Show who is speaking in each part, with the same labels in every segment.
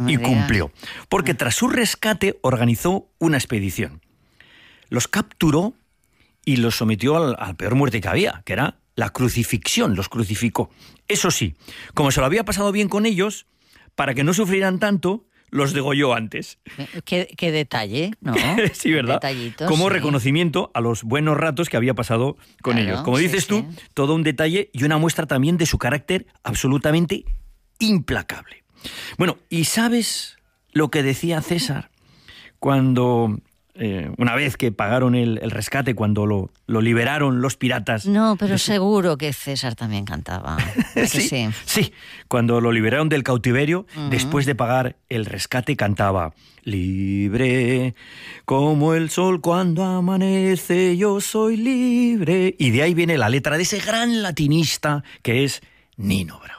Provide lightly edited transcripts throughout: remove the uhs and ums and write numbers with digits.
Speaker 1: y cumplió. Porque tras su rescate organizó una expedición. Los capturó y los sometió al peor muerte que había, que era la crucifixión, los crucificó. Eso sí, como se lo había pasado bien con ellos, para que no sufrieran tanto, los degolló antes.
Speaker 2: Qué detalle, ¿no?
Speaker 1: Sí, ¿verdad?
Speaker 2: Detallitos,
Speaker 1: como
Speaker 2: sí.
Speaker 1: reconocimiento a los buenos ratos que había pasado con ellos. Como dices tú, todo un detalle y una muestra también de su carácter absolutamente implacable. Bueno, ¿y sabes lo que decía César cuando... una vez que pagaron el rescate, cuando lo liberaron los piratas...
Speaker 2: No, pero seguro que César también cantaba.
Speaker 1: Sí, cuando lo liberaron del cautiverio, después de pagar el rescate, cantaba: libre como el sol cuando amanece, yo soy libre. Y de ahí viene la letra de ese gran latinista que es Nino Bravo.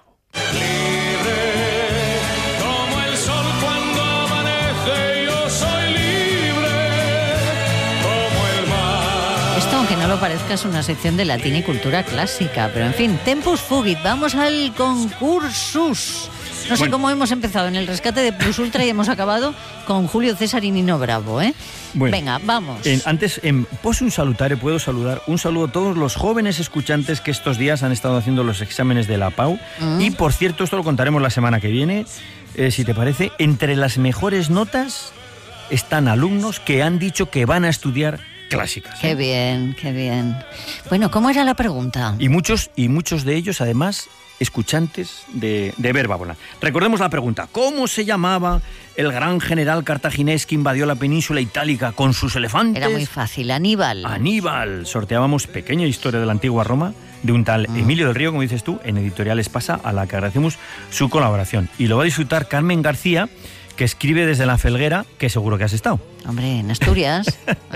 Speaker 2: Aunque no lo parezca, es una sección de latín y cultura clásica, pero en fin, tempus fugit, vamos al concursus. No sé cómo hemos empezado en el rescate de Plus Ultra y hemos acabado con Julio César y Nino Bravo, ¿eh? Bueno, venga, vamos.
Speaker 1: Antes, en Possum Salutare, puedo saludar un saludo a todos los jóvenes escuchantes que estos días han estado haciendo los exámenes de la PAU. Y, por cierto, esto lo contaremos la semana que viene, si te parece. Entre las mejores notas están alumnos que han dicho que van a estudiar clásicas.
Speaker 2: Qué bien, qué bien. Bueno, ¿cómo era la pregunta?
Speaker 1: Y muchos de ellos, además, escuchantes de Verba Volant. Recordemos la pregunta: ¿cómo se llamaba el gran general cartaginés que invadió la península itálica con sus elefantes?
Speaker 2: Era muy fácil, Aníbal.
Speaker 1: Aníbal. Sorteábamos pequeña historia de la antigua Roma de un tal Emilio del Río, como dices tú, en Editorial Espasa, a la que agradecemos su colaboración. Y lo va a disfrutar Carmen García, que escribe desde La Felguera, que seguro que has estado.
Speaker 2: Hombre, en Asturias.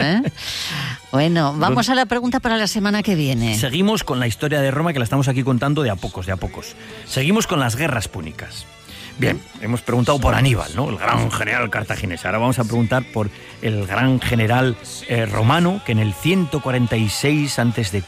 Speaker 2: Bueno, vamos a la pregunta para la semana que viene.
Speaker 1: Seguimos con la historia de Roma, que la estamos aquí contando de a pocos. Seguimos con las guerras púnicas. Bien, hemos preguntado por Aníbal, ¿no? El gran general cartaginés. Ahora vamos a preguntar por el gran general romano, que en el 146 a.C.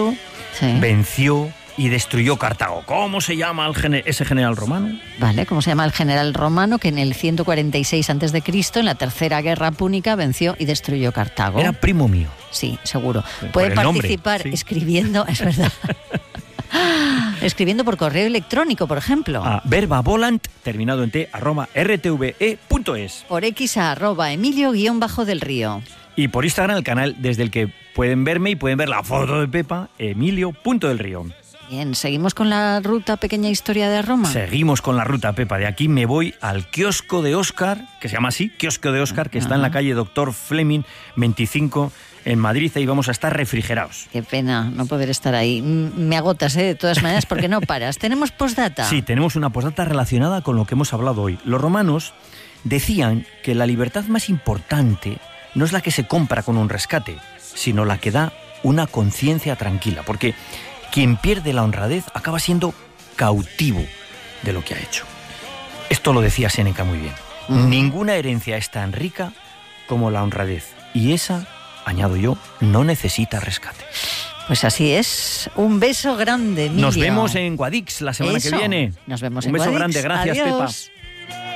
Speaker 1: venció y destruyó Cartago. ¿Cómo se llama ese general romano?
Speaker 2: Vale, ¿cómo se llama el general romano que en el 146 a.C., en la Tercera Guerra Púnica, venció y destruyó Cartago?
Speaker 1: Era primo mío.
Speaker 2: Sí, seguro. Puede participar escribiendo, es verdad. Escribiendo por correo electrónico, por ejemplo.
Speaker 1: A verbavolant, terminado en t, @rtve.es.
Speaker 2: Por X a @Emilio_del Río.
Speaker 1: Y por Instagram, el canal desde el que pueden verme y pueden ver la foto de Pepa, Emilio.delrío.
Speaker 2: Bien, ¿seguimos con la ruta Pequeña Historia de Roma?
Speaker 1: Seguimos con la ruta, Pepa. De aquí me voy al kiosco de Óscar, que se llama así, kiosco de Óscar, que está en la calle Doctor Fleming 25 en Madrid. Ahí vamos a estar refrigerados.
Speaker 2: Qué pena no poder estar ahí. Me agotas, de todas maneras, porque no paras. ¿Tenemos postdata?
Speaker 1: Sí, tenemos una postdata relacionada con lo que hemos hablado hoy. Los romanos decían que la libertad más importante no es la que se compra con un rescate, sino la que da una conciencia tranquila, porque quien pierde la honradez acaba siendo cautivo de lo que ha hecho. Esto lo decía Séneca muy bien. Ninguna herencia es tan rica como la honradez, y esa, añado yo, no necesita rescate.
Speaker 2: Pues así es. Un beso grande, Emilio.
Speaker 1: Nos vemos en Guadix la semana que viene.
Speaker 2: Nos vemos
Speaker 1: en Guadix. Un beso grande. Gracias,
Speaker 2: Adiós.
Speaker 1: Pepa.